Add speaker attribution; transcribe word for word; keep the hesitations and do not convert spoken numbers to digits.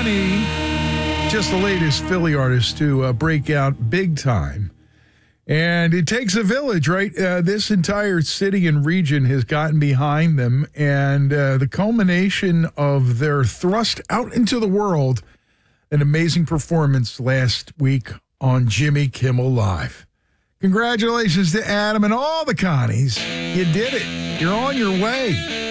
Speaker 1: Connie, just the latest Philly artist to uh, break out big time. And it takes a village, right? Uh, this entire city and region has gotten behind them. And uh, the culmination of their thrust out into the world, an amazing performance last week on Jimmy Kimmel Live. Congratulations to Adam and all the Connies. You did it. You're on your way.